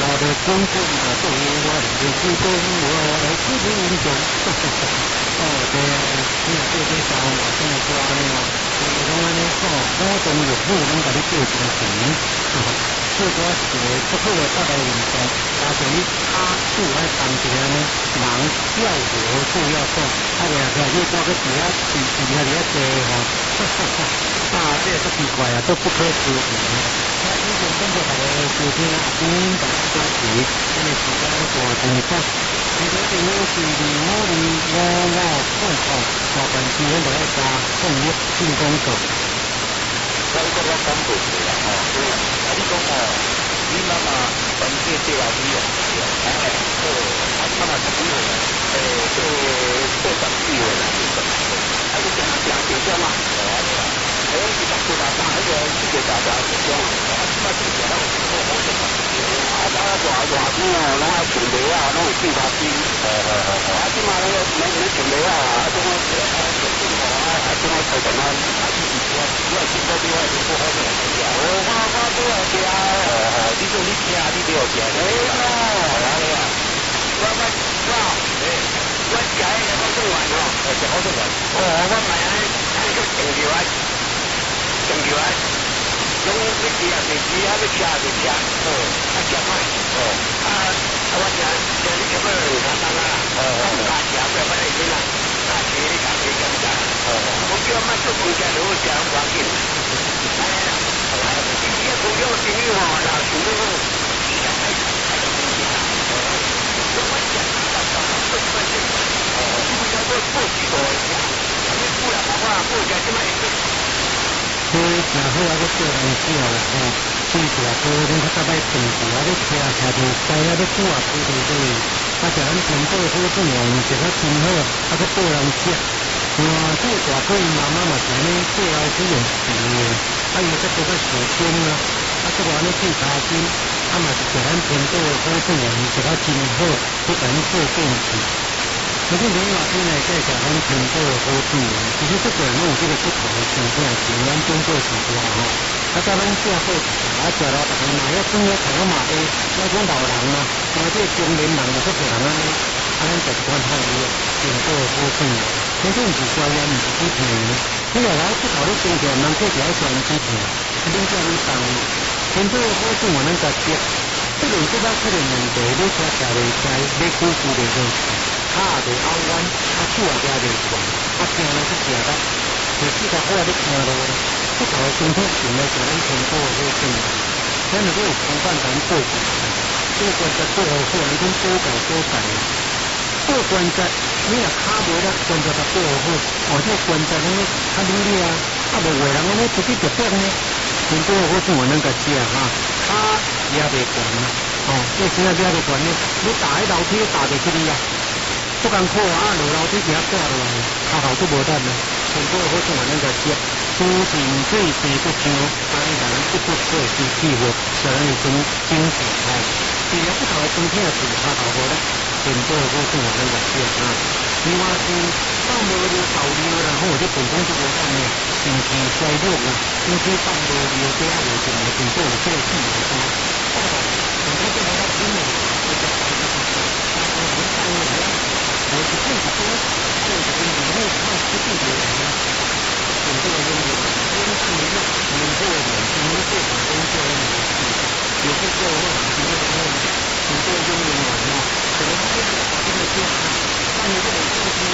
的滚滚啊，对我的心中我是英雄。哦，对啊，你若做这三我真的说安尼哦，就是讲安尼哦，我中日语拢甲你做真甜，做多一个足好的大概运动，加上你脚拄爱动一下呢，人要活就要动，啊，袂啊，你挂个伫遐气啊，伫遐坐吼，啊，这个足奇怪啊，都不可思议。那以前感觉大家收听啊，大家都是，因为时间大长短。你的电话是05055500，麻烦请咱就要加订阅进攻者。 我讲我讲过去啦，吼，对啊，啊你讲吼，你妈妈全世界啊你用，啊你妈妈几岁啦？做14岁啦，啊你讲电商嘛，你讲过啦，那个世界大电商，啊即摆电商我好什么？啊，大热天哦，拢爱穿袜啊，拢有进发机，啊，即摆那个穿袜啊，啊，种啊，种啊，开电脑，啊，你进到另外一个好个来食，我都要食，你说你听，你都要食，我食迄个好食丸哦，食好食丸，我买那个成条啊，用你吃啊，你吃啊，你吃啊，啊吃歹，我吃你根本简单啦，我吃不要买那些啦，吃你家己简单，我叫买做饭吃就好吃，唔要紧，你个朋友朋友吼，老想到讲，我吃啊，不吃，我不许多吃，你不然的话，不吃这么一个。 所以真好啊！要做人少啦吼，对住啊，多恁较早摆平时啊，你车就知啊，你久啊不对对，啊，食咱全部好种哦，食较真好，啊，佮做人食。这个大哥妈妈嘛是安尼做老师用钱的，啊，伊则做较小心啦，啊，则话安尼做差心，啊嘛是食咱全部好种哦，食较真好，去甲恁做贡献。那这人老师呢，在讲咱全部好处，其实这个人有这个不同的情况，是咱中国时代吼，啊，在咱社会，啊，食了大家嘛要生活台湾嘛诶，那种老人嘛，啊，这中年人就出人安尼，啊，咱就管好伊全部好处，那种是消炎，唔是补平。你若老出头你生起来，人过就要消炎补平，你叫你当全部好处我能甲食，这个这个这个问题，你吃袂开，你辜负袂好。脚袂拗弯，手也抓袂住，惊了去食啦。就四个好啊，你听咯。不头的身体前来就咱全部好种。咱如果有同伴咱做关节，这个关节做好好，你讲多改多改。做关节，你若骹无了，关节就做好。这关节拢较努力啊，无话人安尼直直直直呢。全部好种我能甲食哈，脚也袂悬啦。这现在也袂悬呢，你打迄楼梯打袂起你啊。不艰苦啊，落楼梯行下落来，脚头都无得啦。全部好像我那个食，煮进水生不香，当然一不做是气活，使人有精神哦。除了不头的身体也是脚头无得，全部好像我那个食啊。另外是到无了道理啦，或者本身就无干呢，身体衰弱啦，身体放无了，这样有种的全部有这个气的啊。很多这个要听的，这个我是最多，最多你会看出去的人呢，很多人有天气热，年过年轻，做打工做的年纪，有些做或者是那个很多用人